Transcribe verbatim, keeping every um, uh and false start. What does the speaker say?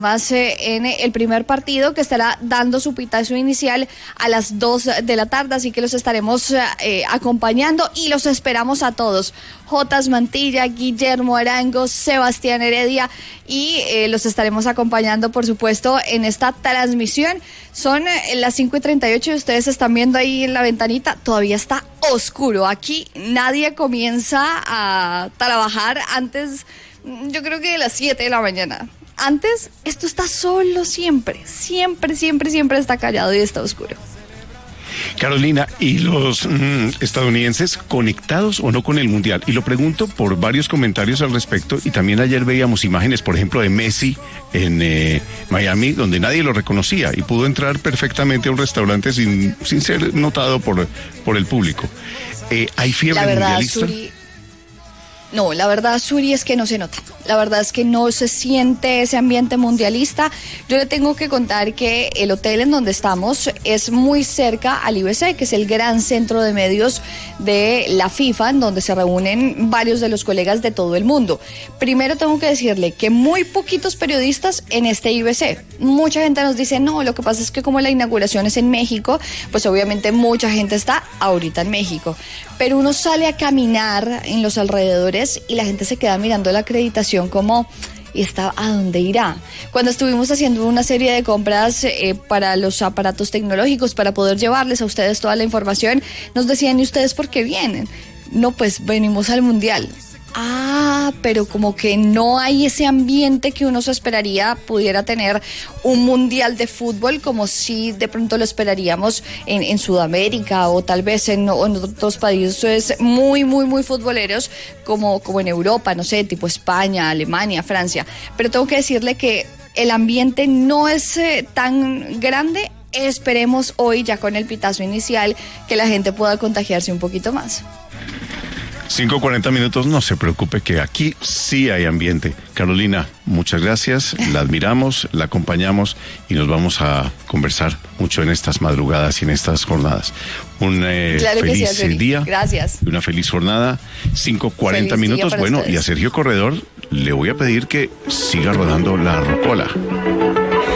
Más eh, en el primer partido que estará dando su pitazo inicial a las dos de la tarde, así que los estaremos eh, acompañando y los esperamos a todos. Jotas Mantilla, Guillermo Arango, Sebastián Heredia y eh, los estaremos acompañando, por supuesto, en esta transmisión. Son eh, las cinco y treinta y ocho y ustedes están viendo ahí en la ventanita, todavía está oscuro. Aquí nadie comienza a trabajar antes, yo creo que de las siete de la mañana. Antes, esto está solo siempre, siempre, siempre, siempre está callado y está oscuro. Carolina, ¿y los mm, estadounidenses conectados o no con el Mundial? Y lo pregunto por varios comentarios al respecto, y también ayer veíamos imágenes, por ejemplo, de Messi en eh, Miami, donde nadie lo reconocía y pudo entrar perfectamente a un restaurante sin, sin ser notado por, por el público. Eh, ¿Hay fiebre La verdad, mundialista? Suri, no, la verdad, Suri, es que no se nota. La verdad es que no se siente ese ambiente mundialista. Yo le tengo que contar que el hotel en donde estamos es muy cerca al I B C, que es el gran centro de medios de la FIFA, en donde se reúnen varios de los colegas de todo el mundo. Primero tengo que decirle que muy poquitos periodistas en este I B C. Mucha gente nos dice, no, lo que pasa es que como la inauguración es en México, pues obviamente mucha gente está ahorita en México. Pero uno sale a caminar en los alrededores y la gente se queda mirando la acreditación como, ¿y está a dónde irá? Cuando estuvimos haciendo una serie de compras eh, para los aparatos tecnológicos, para poder llevarles a ustedes toda la información, nos decían, ¿y ustedes por qué vienen? No, pues venimos al Mundial. Ah, pero como que no hay ese ambiente que uno se esperaría pudiera tener un mundial de fútbol, como si de pronto lo esperaríamos en, en Sudamérica o tal vez en, en otros países muy, muy, muy futboleros como, como en Europa, no sé, tipo España, Alemania, Francia. Pero tengo que decirle que el ambiente no es eh, tan grande. Esperemos hoy, ya con el pitazo inicial, que la gente pueda contagiarse un poquito más. cinco cuarenta minutos, no se preocupe que aquí sí hay ambiente. Carolina, muchas gracias, la admiramos, la acompañamos y nos vamos a conversar mucho en estas madrugadas y en estas jornadas. Un eh, claro feliz que sí, día, gracias. Una feliz jornada, cinco cuarenta Feliz minutos, bueno, ustedes. Y a Sergio Corredor le voy a pedir que siga rodando la rocola.